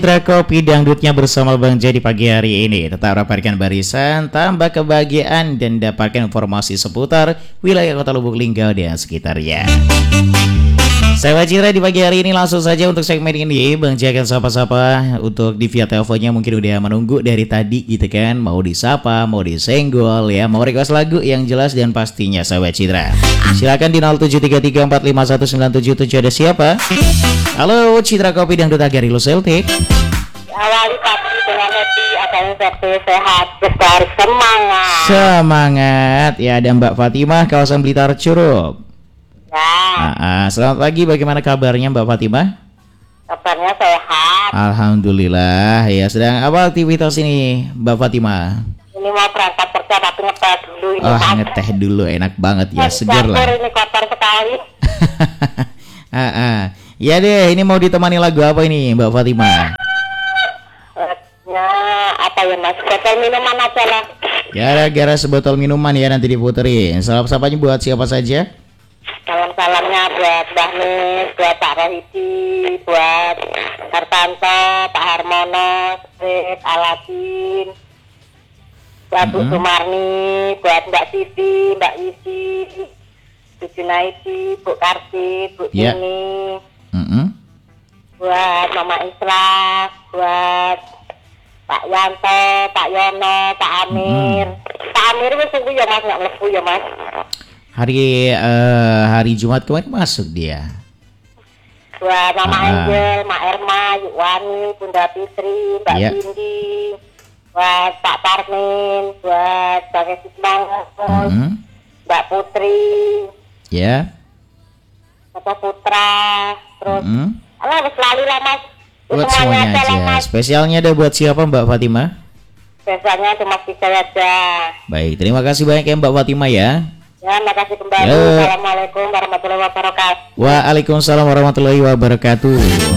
Citra Kopi Dangdutnya bersama Bang Jadi pagi hari ini. Tetap rapatkan barisan, tambah kebahagiaan dan dapatkan informasi seputar wilayah Kota Lubuk Linggau dan sekitarnya. Saya Citra di pagi hari ini langsung saja untuk segmen ini Bang Jadi akan sapa-sapa untuk di via teleponnya mungkin udah menunggu dari tadi gitu kan. Mau disapa, mau disenggol ya, mau request lagu yang jelas dan pastinya sahabat Citra. Silakan di 0733451977 ada siapa? Halo Citra Kopi Dangdut Agarilu Celtic. Awali pagi dengan happy, adanya happy, sehat, besar, semangat. Semangat ya, ada Mbak Fatimah kawasan Blitar Curup. Ya. Selamat pagi, bagaimana kabarnya Mbak Fatimah? Kabarnya sehat. Alhamdulillah ya. Sedang apa aktivitas ini Mbak Fatimah? Ini mau berangkat kerja tapi ngeteh dulu ini. Ngeteh dulu, enak banget ya, segar lah. Ini kotor sekali. Ya deh, ini mau ditemani lagu apa ini Mbak Fatimah? Ya, apa ya mas? Botol minuman aja lah. Gara-gara sebotol minuman ya nanti diputerin. Salam-sapanya buat siapa saja? Salam-salamnya buat Mbah Nis, buat Pak Rohidi, buat Hartanto, Pak Harmono, Srit, Aladin, buat Bu Sumarni, buat Mbak Siti, Mbak Isi, Bu Junaidi, Bu Karti, Bu Tini, buat Mama Isra, buat Pak Yanto, Pak Yono, Pak Amir. Pak Amir itu sungguh ya mas, nggak melebu ya mas. Hari Jumat kemarin masuk dia. Buat Mama Angel, Mak Erma, Yuwani, Bunda Fitri, Mbak Cindy, buat Pak Parmin, buat Bang Esismangus, Mbak Putri, Bapak Putra, terus alah selalu lah mas. Buat semuanya aja. Mas. Spesialnya ada buat siapa Mbak Fatimah? Spesialnya cuma kita aja. Baik, terima kasih banyak ya Mbak Fatimah ya. Ya, makasih kembali. Assalamualaikum warahmatullahi wabarakatuh. Waalaikumsalam warahmatullahi wabarakatuh.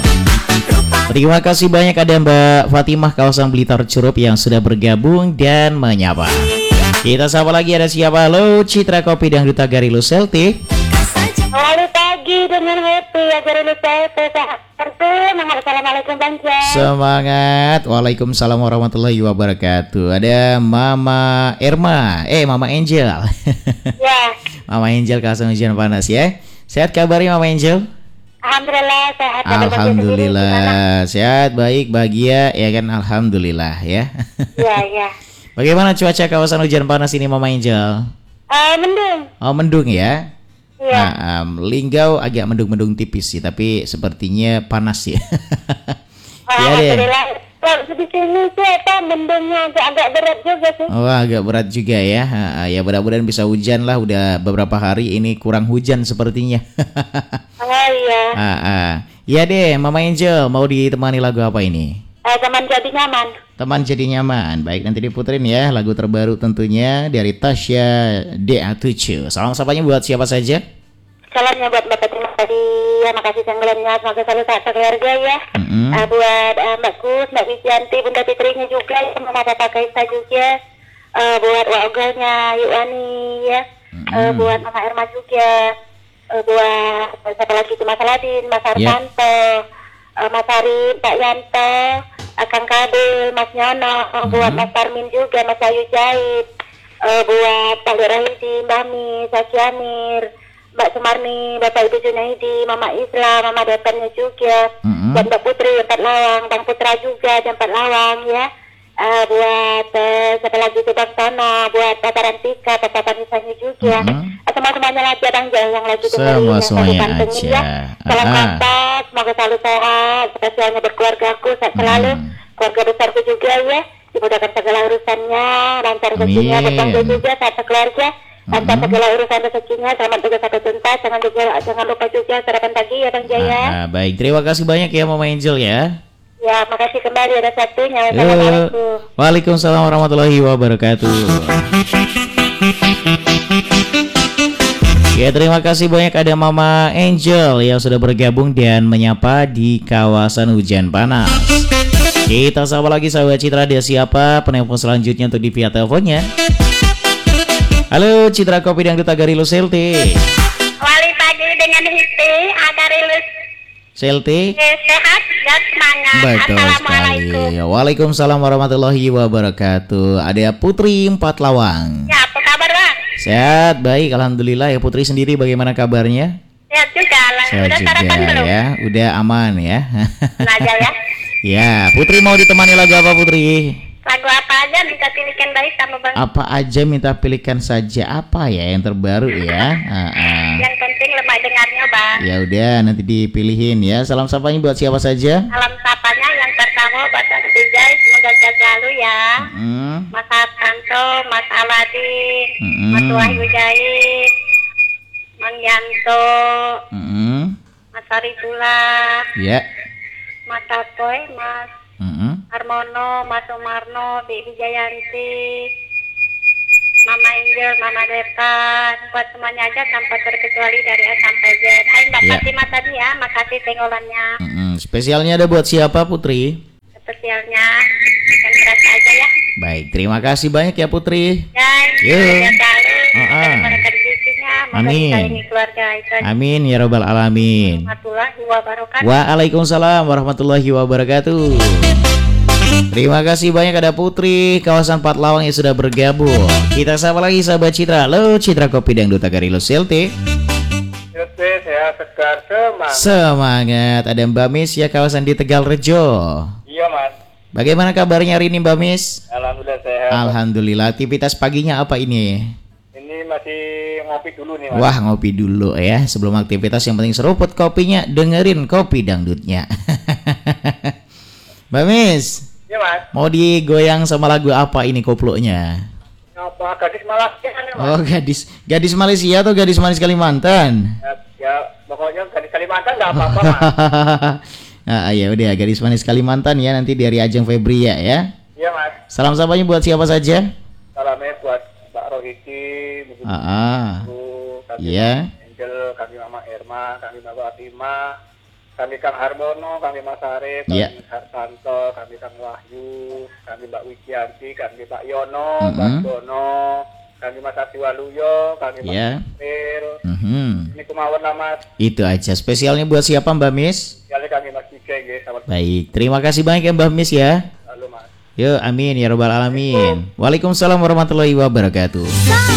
Terima kasih banyak ada Mbak Fatimah kawasan Blitar Curup yang sudah bergabung dan menyapa. Kita sapa lagi, ada siapa? Halo Citra Kopi Dangdut Agarilu Celtic. Awali pagi dengan happy Agarilu Celtic. Assalamualaikum Bang Jai. Semangat. Waalaikumsalam warahmatullahi wabarakatuh. Ada Mama Erma, Mama Angel. Ya. Mama Angel kawasan hujan panas ya. Sehat kabarnya Mama Angel? Alhamdulillah sehat. Alhamdulillah sehat, baik, bahagia ya kan, alhamdulillah ya. Iya. Bagaimana cuaca kawasan hujan panas ini Mama Angel? Mendung. Oh mendung ya. Iya. Linggau agak mendung-mendung tipis sih, tapi sepertinya panas ya. Ya deh. Alhamdulillah. Di sini sih mendungnya agak berat juga sih. Oh agak berat juga ya. Ya mudah-mudahan bisa hujan lah. Udah beberapa hari ini kurang hujan sepertinya. Oh iya. Ya deh, Mama Angel mau ditemani lagu apa ini? Teman jadi nyaman. Teman jadi nyaman. Baik, nanti diputerin ya lagu terbaru tentunya dari Tasya DA7. Salam sapanya buat siapa saja? Salamnya buat Mbak Terima kasih ya, makasih sanggulannya, semoga selalu sehat keluarga ya. Buat Mbak Gus, Mbak Wijanti, Bunda Fitrinya juga, Mama Papa Kaisa juga. Buat Waogalnya Yuwani ya. Buat Mama Erma juga. Buat siapa lagi itu Mas Aladin, Mas Hartanto, Mas Arif, Pak Yanto, Akang Kadil, Mas Nyono, buat Mas Parmin juga, Mas Ayu Jahit, buat Pak Rohidi, Mbak Mi, Saki Amir, Mbak Sumarni, Bapak Ibu Junaidi, Mama Isla, Mama Depannya juga, dan Mbak Putri Empat Lawang, Bang Putra juga Empat Lawang ya. Buat siapa lagi itu Bang Tono, buat Papa Rantika, Papa Panisanya juga. Semua-semuanya lagi Bang Jai yang lagi semuanya aja. Ya. Salam kantor, semoga selalu sehat, spesialnya berkeluargaku, sehat selalu, keluarga besarku juga ya. Dimudahkan segala urusannya, lancar rezekinya, bertanggung juga, sehat keluarga, lancar segala urusan rezekinya, selamat tugas sampai tuntas, jangan lupa juga sarapan pagi ya Bang Jaya. Baik, terima kasih banyak ya Mama Angel ya. Ya, makasih kembali ada satunya. Assalamualaikum. Waalaikumsalam warahmatullahi wabarakatuh. Ya, terima kasih banyak ada Mama Angel yang sudah bergabung dan menyapa di kawasan hujan panas. Kita sapa lagi sahabat Citra, dia siapa? Penelpon selanjutnya untuk di via teleponnya. Halo Citra Kopi Dangdut Agarilu Celtic. Wali pagi dengan Hiti Agarilu Selti? Sehat dan semangat. Betul sekali. Waalaikumsalam warahmatullahi wabarakatuh. Ada Putri 4 Lawang. Ya, apa kabar Bang? Sehat, baik, alhamdulillah. Ya, Putri sendiri bagaimana kabarnya? Sehat juga. Sehat Udah juga sarapan belum? ya, udah aman ya. Aja ya. Ya, Putri mau ditemani lagu apa Putri? Lagu apa aja minta pilihkan baik sama Bang. Apa aja minta pilihkan saja, apa ya yang terbaru ya? Yang penting lemah dengarnya Bang. Ya udah, nanti dipilihin ya. Salam sapanya buat siapa saja? Salam sapanya yang pertama buat Bang Vijay, semoga sehat selalu ya. Mas Hartanto, Mas Aladin, Mas Wahyu Jahit, Mang Yanto, Mas Arifullah, Ya. Mas Apoy, Mas Harmono, Mas Sumarno, Bibi Jayanti, Mama Angel, Mama Depan, buat semuanya aja tanpa terkecuali dari A sampai Z. Hai Mbak Ya. Fatimah tadi ya, makasih tenggolannya. Spesialnya ada buat siapa Putri? Spesialnya yang berasa aja ya. Baik, terima kasih banyak ya Putri. Dan Yo. sehat selalu, Ah. mereka rezekinya, moga Amin. disayangi keluarga itu. Amin ya robbal alamin. Warahmatullahi wabarakatuh. Waalaikumsalam warahmatullahi wabarakatuh. Terima kasih banyak ada Putri kawasan 4 Lawang yang sudah bergabung. Kita sapa lagi sahabat Citra. Halo Citra Kopi Dangdut Tagarilo Selti. Sehat, segar, semangat. Semangat. Ada Mbak Mis ya kawasan di Tegal Rejo. Iya Mas, Bagaimana kabarnya hari ini Mbak Mis? alhamdulillah sehat. Alhamdulillah. Aktivitas paginya apa ini? Ini masih ngopi dulu nih Mas. Wah, ngopi dulu ya. Sebelum aktivitas yang penting seruput kopinya, dengerin kopi dangdutnya. Mbak Mis, Iya Mas, mau digoyang sama lagu apa ini koplonya? apa gadis Malaysia nih Mas? Oh, gadis Malaysia atau gadis manis Kalimantan? Ya, pokoknya gadis Kalimantan nggak apa-apa Mas. Nah, ya udah gadis manis Kalimantan ya, nanti dari Ajeng Febria ya. Iya Mas, Salam sapanya buat siapa saja? salamnya buat Mbak Rohiti, Bu kami Iya. Angel, kami Mama Irma, kami Mbak Fatima, kami Kang Harmono, kami Mas Arif, Iya. kami Hartanto, kami Kang Wahyu, kami Mbak Wikianti, kami Pak Yono, Mbak Dono, kami Mas Asiwaluyo, kami Mas Iya. Pil. Mhm. Ini kemauan lah Mas, Itu aja. Spesialnya buat siapa Mbak Mis? kali kami Mas Dike, selamat Baik, terima kasih banyak ya Mbak Mis ya. lalu Mas. Yo, amin ya robbal alamin. Waalaikumsalam warahmatullahi wabarakatuh.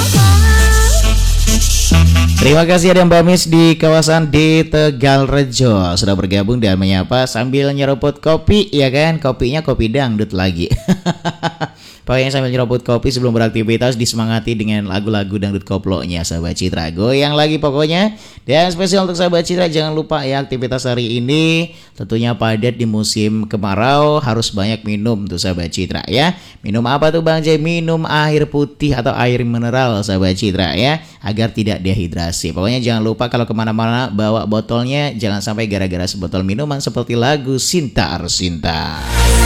Terima kasih ada Mbak Mis di kawasan di Tegal Rejo sudah bergabung dan menyapa sambil nyeruput kopi ya kan, kopinya kopi dangdut lagi. Pokoknya sambil nyeruput kopi sebelum beraktivitas disemangati dengan lagu-lagu dangdut koplonya sahabat Citra. Goyang lagi pokoknya. Dan spesial untuk sahabat Citra, jangan lupa ya aktivitas hari ini tentunya padat di musim kemarau, harus banyak minum tuh sahabat Citra ya. Minum apa tuh Bang Jay? Minum air putih atau air mineral sahabat Citra ya, agar tidak dehidrasi. Pokoknya jangan lupa kalau kemana-mana bawa botolnya, jangan sampai gara-gara sebotol minuman seperti lagu Sinta Arsinta.